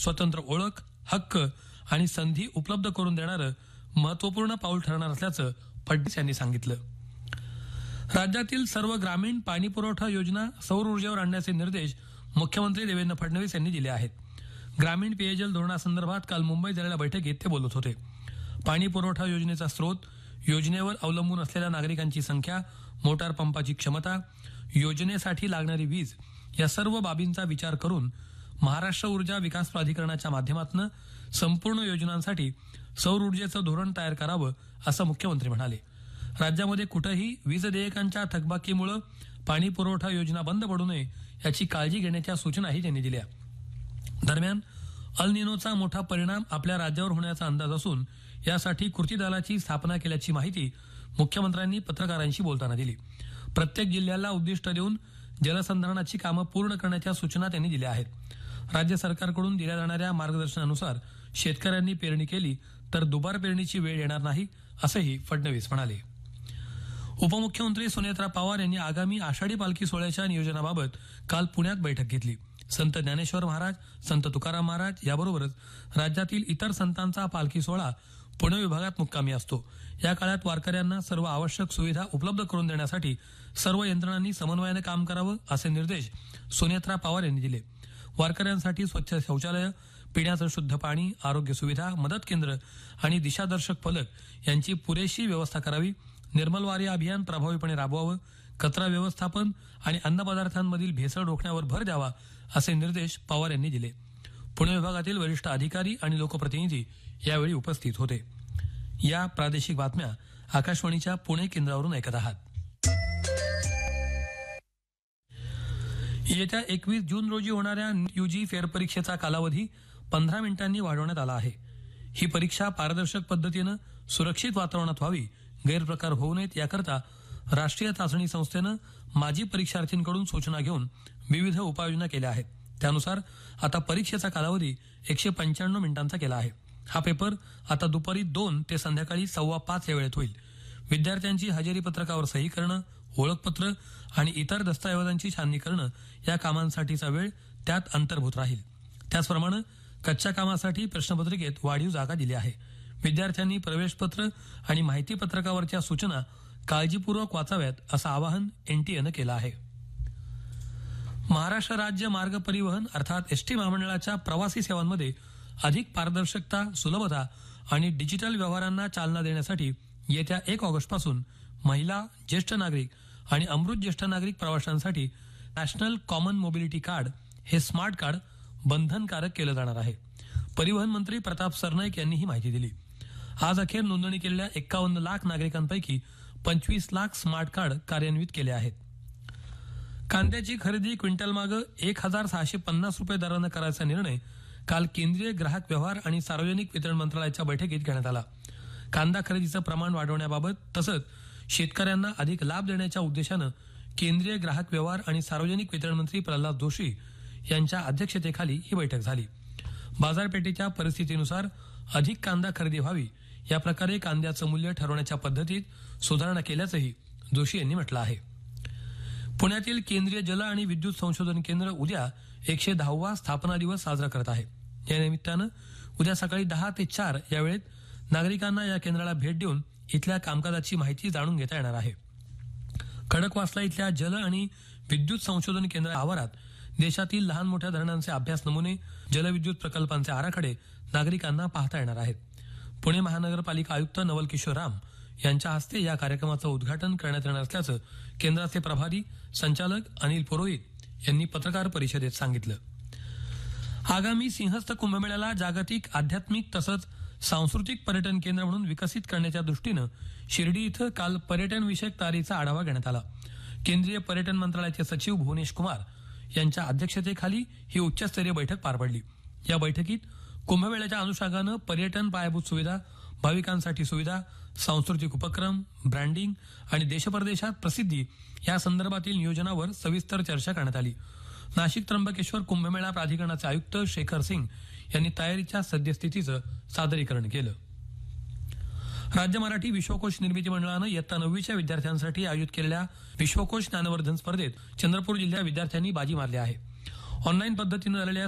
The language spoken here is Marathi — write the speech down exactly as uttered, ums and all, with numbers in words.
स्वतंत्र ओळख, हक्क आणि संधी उपलब्ध करून देणारं महत्वपूर्ण पाऊल ठरणार असल्याचं फडणवीस यांनी सांगितलं. राज्यातील सर्व ग्रामीण पाणी पुरवठा योजना सौर ऊर्जेवर आणण्याचे निर्देश मुख्यमंत्री देवेंद्र फडणवीस यांनी दिले आहेत. ग्रामीण पेयजल धोरणासंदर्भात काल मुंबईत झालेल्या बैठकीत ते बोलत होते. पाणी पुरवठा योजनेचा स्रोत, योजनेवर अवलंबून असलेल्या नागरिकांची संख्या, मोटार पंपाची क्षमता, योजनेसाठी लागणारी वीज या सर्व बाबींचा विचार करून महाराष्ट्र ऊर्जा विकास प्राधिकरणाच्या माध्यमातून संपूर्ण योजनांसाठी सौर ऊर्जेचं धोरण तयार करावं असं मुख्यमंत्री म्हणाले. राज्यामध्ये कुठेही वीज देयकांच्या थकबाकीमुळे पाणी पुरवठा योजना बंद पडू नये याची काळजी घेण्याच्या सूचनाही त्यांनी दिल्या. दरम्यान अल निनोचा मोठा परिणाम आपल्या राज्यावर होण्याचा अंदाज असून यासाठी कृती दलाची स्थापना केल्याची माहिती मुख्यमंत्र्यांनी पत्रकारांशी बोलताना दिली. प्रत्येक जिल्ह्याला उद्दिष्ट देऊन जलसंधारणाची कामं पूर्ण करण्याच्या सूचना त्यांनी दिल्या आहेत. राज्य सरकारकडून दिल्या जाणाऱ्या मार्गदर्शनानुसार शेतकऱ्यांनी पेरणी केली तर दुबार पेरणीची वेळ येणार नाही असंही फडणवीस म्हणाले. उपमुख्यमंत्री सुनेत्रा पवार यांनी आगामी आषाढी पालखी सोहळ्याच्या नियोजनाबाबत काल पुण्यात बैठक घेतली. संत ज्ञानेश्वर महाराज, संत तुकाराम महाराज याबरोबरच राज्यातील इतर संतांचा पालखी सोहळा पुणे विभागात मुक्कामी असतो. या काळात वारकऱ्यांना सर्व आवश्यक सुविधा उपलब्ध करून देण्यासाठी सर्व यंत्रणांनी समन्वयानं काम करावं असे निर्देश सुनेत्रा पवार यांनी दिले. वारकऱ्यांसाठी स्वच्छ शौचालय, पिण्याचं शुद्ध पाणी, आरोग्य सुविधा, मदत केंद्र आणि दिशादर्शक फलक यांची पुरेशी व्यवस्था करावी. निर्मल वारी अभियान प्रभावीपणे राबवावं. कचरा व्यवस्थापन आणि अन्नपदार्थांमधील भेसळ रोखण्यावर भर द्यावा असे निर्देश पवार यांनी दिले. पुणे विभागातील वरिष्ठ अधिकारी आणि लोकप्रतिनिधी यावेळी उपस्थित होते. या प्रादेशिक बातम्या आकाशवाणीच्या पुणे केंद्रावरून ऐकत आहात. येत्या एकवीस जून रोजी होणाऱ्या यूजी फेरपरीक्षेचा कालावधी पंधरा मिनिटांनी वाढवण्यात आला आहे. ही परीक्षा पारदर्शक पद्धतीनं सुरक्षित वातावरणात व्हावी, गैरप्रकार होऊ नयेत याकरता राष्ट्रीय चाचणी संस्थेनं माजी परीक्षार्थींकडून सूचना घेऊन विविध उपाययोजना केल्या आहेत. त्यानुसार आता परीक्षेचा कालावधी एकशे पंच्याण्णव मिनिटांचा केला आहे. हा पेपर आता दुपारी दोन ते संध्याकाळी सव्वा पाच या वेळेत होईल. विद्यार्थ्यांची हजेरी पत्रकावर सही करणं, ओळखपत्र आणि इतर दस्तऐवजांची छाननी करणं या कामांसाठीचा वेळ त्यात अंतर्भूत राहील. त्याचप्रमाणे कच्च्या कामासाठी प्रश्नपत्रिकेत वाढीव जागा दिली आहे. विद्यार्थ्यांनी प्रवेशपत्र आणि माहिती पत्रकावरच्या सूचना काळजीपूर्वक वाचाव्यात असं आवाहन एनटीएनं केलं आहे. महाराष्ट्र राज्य मार्ग परिवहन अर्थात एसटी महामंडळाच्या प्रवासी सेवांमध्ये अधिक पारदर्शकता, सुलभता आणि डिजिटल व्यवहारांना चालना देण्यासाठी येत्या एक ऑगस्टपासून महिला, ज्येष्ठ नागरिक आणि अमृत ज्येष्ठ नागरिक प्रवाशांसाठी नॅशनल कॉमन मोबिलिटी कार्ड हे स्मार्ट कार्ड बंधनकारक केलं जाणार आहे. परिवहन मंत्री प्रताप सरनाईक यांनी ही माहिती दिली. आज अखेर नोंदणी केलेल्या एक्कावन्न लाख नागरिकांपैकी पंचवीस लाख स्मार्ट कार्ड कार्यान्वित केले आहेत. कांद्याची खरेदी क्विंटलमागे एक हजार सहाशे पन्नास रुपये दरानं करायचा निर्णय काल केंद्रीय ग्राहक व्यवहार आणि सार्वजनिक वितरण मंत्रालयाच्या बैठकीत घेण्यात आला. कांदा खरेदीचं प्रमाण वाढवण्याबाबत तसंच शेतकऱ्यांना अधिक लाभ देण्याच्या उद्देशानं केंद्रीय ग्राहक व्यवहार आणि सार्वजनिक वितरण मंत्री प्रल्हाद जोशी यांच्या अध्यक्षतेखाली ही बैठक झाली. बाजारपेठेच्या परिस्थितीनुसार अधिक कांदा खरेदी व्हावी या प्रकारे कांद्याचं मूल्य ठरवण्याच्या पद्धतीत सुधारणा केल्याचंही जोशी यांनी म्हटलं आहे. पुण्यातील केंद्रीय जल आणि विद्युत संशोधन केंद्र उद्या एकशे दहावा स्थापना दिवस साजरा करत आहे. या निमित्तानं उद्या सकाळी दहा ते चार या वेळेत नागरिकांना या केंद्राला भेट देऊन इथल्या कामकाजाची माहिती जाणून घेता येणार आहे. खडकवासला इथल्या जल आणि विद्युत संशोधन केंद्र आवारात देशातील लहान मोठ्या धरणांचे अभ्यास नमुने, जलविद्युत प्रकल्पांचे आराखडे नागरिकांना पाहता येणार आहेत. पुणे महानगरपालिका आयुक्त नवल किशोर राम यांच्या हस्ते या कार्यक्रमाचं उद्घाटन करण्यात येणार असल्याचं केंद्राचे प्रभारी संचालक अनिल पुरोहित यांनी पत्रकार परिषदेत सांगितलं. आगामी सिंहस्थ कुंभमेळ्याला जागतिक आध्यात्मिक तसंच सांस्कृतिक पर्यटन केंद्र म्हणून विकसित करण्याच्या दृष्टीनं शिर्डी इथं काल पर्यटन विषयक तयारीचा आढावा घेण्यात आला. केंद्रीय पर्यटन मंत्रालयाचे सचिव भुवनेश कुमार यांच्या अध्यक्षतेखाली ही उच्चस्तरीय बैठक पार पडली. या बैठकीत कुंभमेळ्याच्या अनुषंगानं पर्यटन पायाभूत सुविधा, भाविकांसाठी सुविधा, सांस्कृतिक उपक्रम, ब्रँडिंग आणि देशपरदेशात प्रसिद्धी या संदर्भातील नियोजनावर सविस्तर चर्चा करण्यात आली. नाशिक त्र्यंबकेश्वर कुंभमेळा प्राधिकरणाचे आयुक्त शेखर सिंग यांनी तयारीच्या सद्यस्थितीचं सादरीकरण केलं. राज्य मराठी विश्वकोश निर्मिती मंडळानं इयत्ता नववीच्या विद्यार्थ्यांसाठी आयोजित केलेल्या विश्वकोश ज्ञानवर्धन स्पर्धेत चंद्रपूर जिल्ह्यात विद्यार्थ्यांनी बाजी मारली आहे. ऑनलाईन पद्धतीनं झालेल्या